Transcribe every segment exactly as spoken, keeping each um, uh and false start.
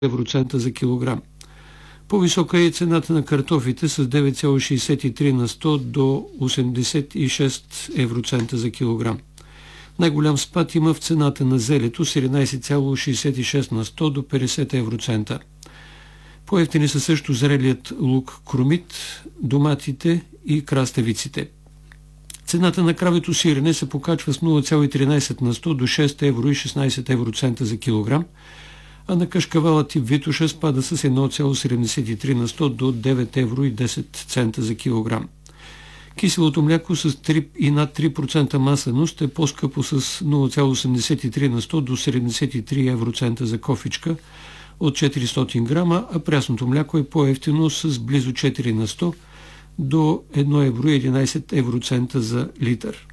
евроцента за килограм. По-висока е цената на картофите с девет цяло шейсет и три на сто до осемдесет и шест евроцента за килограм. Най-голям спад има в цената на зелето с единадесет цяло шейсет и шест на сто до петдесет евроцента. По-евтини са също зрелият лук кромит, доматите и краставиците. Цената на кравето сирене се покачва с нула цяло тринадесет на сто до шест евро и шестнадесет евроцента за килограм, а на кашкавала тип Витуша спада с едно цяло седемдесет и три на сто до девет евро и десет цента за килограм. Киселото мляко с три и над три процента масленост е по-скъпо с нула цяло осемдесет и три на сто до седемдесет и три евроцента за кофичка от четиристотин грама, а прясното мляко е по-евтино с близо четири на сто до едно евро и единадесет евроцента за литър.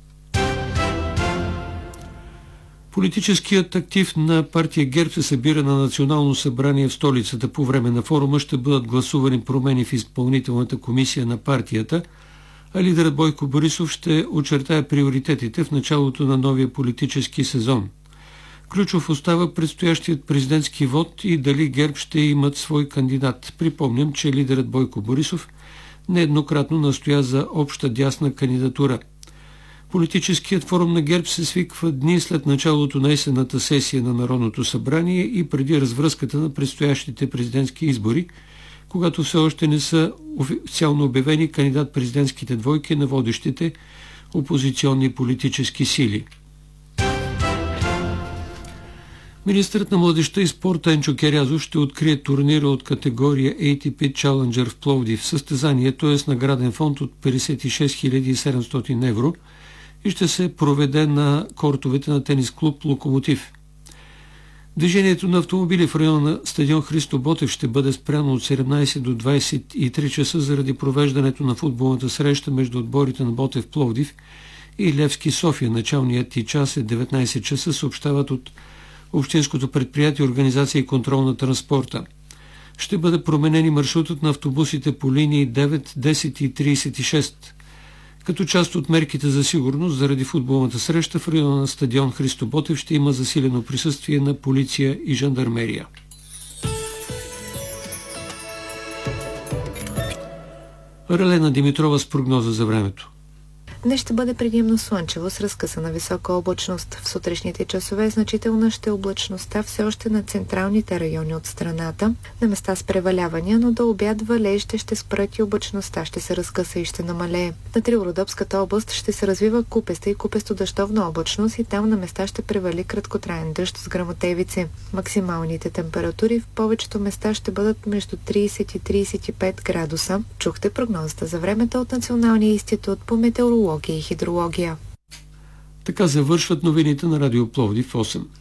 Политическият актив на партия ГЕРБ се събира на национално събрание в столицата. По време на форума ще бъдат гласувани промени в изпълнителната комисия на партията, а лидерът Бойко Борисов ще очертае приоритетите в началото на новия политически сезон. Ключов остава предстоящият президентски вод и дали ГЕРБ ще имат свой кандидат. Припомням, че лидерът Бойко Борисов нееднократно настоя за обща дясна кандидатура. Политическият форум на ГЕРБ се свиква дни след началото на есенната сесия на Народното събрание и преди развръзката на предстоящите президентски избори, когато все още не са официално обявени кандидат-президентските двойки на водещите опозиционни политически сили. Министърът на младежта и спорта Енчо Керязов ще открие турнира от категория Ей Ти Пи Challenger в Пловдив. Състезанието е с награден фонд от петдесет и шест хиляди и седемстотин евро и ще се проведе на кортовете на тенис клуб Локомотив. Движението на автомобили в района на стадион Христо Ботев ще бъде спряно от седемнадесет до двадесет и три часа заради провеждането на футболната среща между отборите на Ботев Пловдив и Левски София. Началният и час е деветнадесет часа, съобщават от Общинското предприятие Организация и контрол на транспорта. Ще бъде променени маршрутът на автобусите по линии девет, десет и тридесет и шест. Като част от мерките за сигурност заради футболната среща в района на стадион Христо Ботев ще има засилено присъствие на полиция и жандармерия. Ралена Димитрова с прогноза за времето. Днес ще бъде предимно слънчево с разкъсана висока облачност. В сутрешните часове значителна ще е облачността все още на централните райони от страната, на места с превалявания, но до обяд валежите ще спрат и облачността ще се разкъса и ще намалее. На Трилородопската област ще се развива купеста и купесто-дъждовна облачност и там на места ще превали краткотраен дъжд с гръмотевици. Максималните температури в повечето места ще бъдат между тридесет и тридесет и пет градуса. Чухте прогнозата за времето от Националния институт по метеорология и хидрология. Така завършват новините на Радио Пловдив осем.